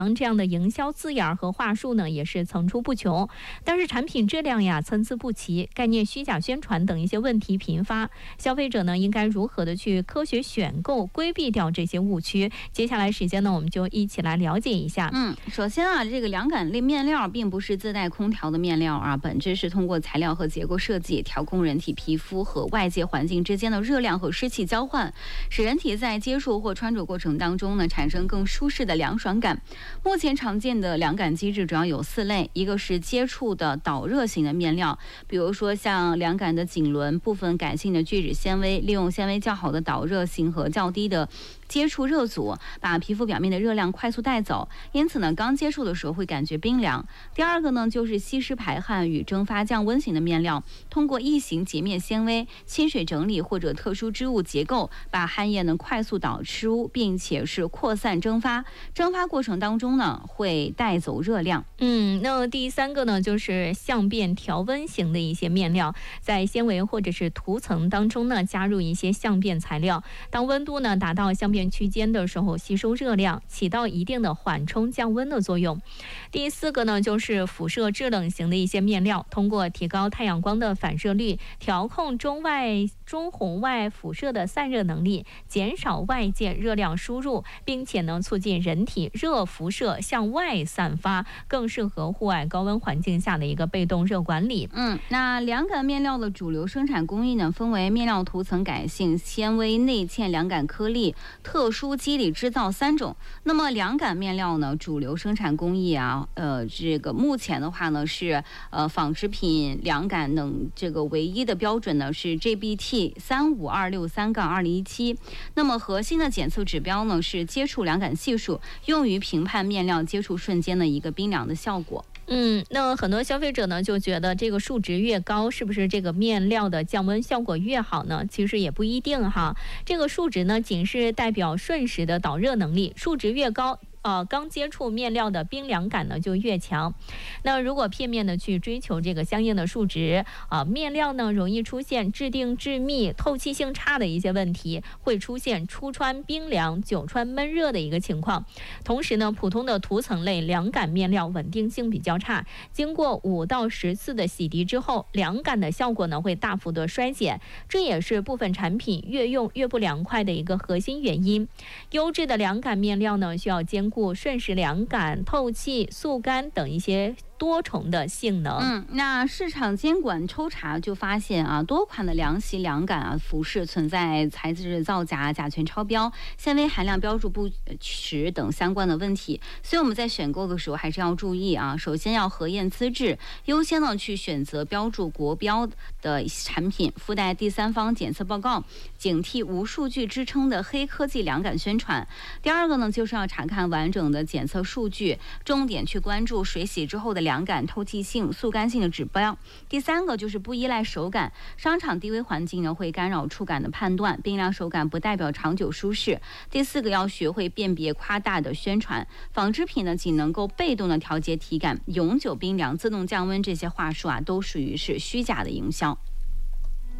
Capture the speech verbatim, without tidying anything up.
这样的营销字眼和话术呢，也是层出不穷。但是产品质量呀参差不齐，概念虚假宣传等一些问题频发。消费者呢应该如何的去科学选购，规避掉这些误区？接下来时间呢，我们就一起来了解一下。 嗯，首先啊，这个凉感类面料并不是自带空调的面料啊，本质是通过材料和结构设计调控人体皮肤和外界环境之间的热量和湿气交换，使人体在接触或穿着过程当中呢产生更舒适的凉爽感。目前常见的凉感机制主要有四类，一个是接触的导热型的面料，比如说像凉感的锦纶、部分感性的聚酯纤维，利用纤维较好的导热性和较低的接触热阻，把皮肤表面的热量快速带走，因此呢，刚接触的时候会感觉冰凉。第二个呢，就是吸湿排汗与蒸发降温型的面料，通过异形洁面纤维、亲水整理或者特殊织物结构，把汗液呢快速导出，并且是扩散蒸发。蒸发过程当中呢，会带走热量。 嗯，那第三个呢，就是相变调温型的一些面料，在纤维或者是涂层当中呢，加入一些相变材料，当温度呢达到相变区间的时候，吸收热量，起到一定的缓冲降温的作用。第四个呢，就是辐射制冷型的一些面料，通过提高太阳光的反射率，调控中外中红外辐射的散热能力，减少外界热量输入，并且呢促进人体热辐射向外散发，更适合户外高温环境下的一个被动热管理。 嗯，那凉感面料的主流生产工艺呢，分为面料涂层改性、纤维内嵌凉感颗粒、特殊肌理制造三种。那么凉感面料呢，主流生产工艺啊，呃，这个目前的话呢是呃纺织品凉感等这个唯一的标准呢是 G B T 三五二六三杠二零一七。那么核心的检测指标呢是接触凉感系数，用于评判面料接触瞬间的一个冰凉的效果。 嗯，那很多消费者呢就觉得这个数值越高，是不是这个面料的降温效果越好呢？其实也不一定哈。这个数值呢仅是代表瞬时的导热能力，数值越高，呃，刚接触面料的冰凉感呢就越强。那如果片面的去追求这个相应的数值啊、呃，面料呢容易出现质定致密、透气性差的一些问题，会出现初穿冰凉、久穿闷热的一个情况。同时呢，普通的涂层类凉感面料稳定性比较差，经过五到十次的洗涤之后，凉感的效果呢会大幅的衰减，这也是部分产品越用越不凉快的一个核心原因。优质的凉感面料呢，需要兼顾瞬时凉感、透气、速干等一些多重的性能。 嗯，那市场监管抽查就发现啊，多款的凉席、凉感啊服饰存在材质造假、甲醛超标、纤维含量标注不实等相关的问题。所以我们在选购的时候还是要注意啊，首先要核验资质，优先呢去选择标注国标的产品，附带第三方检测报告，警惕无数据支撑的黑科技凉感宣传。第二个呢，就是要查看完整的检测数据，重点去关注水洗之后的凉感、透气性、速干性的指标。第三个就是不依赖手感，商场低温环境呢会干扰触感的判断，冰凉手感不代表长久舒适。第四个要学会辨别夸大的宣传，纺织品呢仅能够被动的调节体感，永久冰凉、自动降温这些话术啊，都属于是虚假的营销。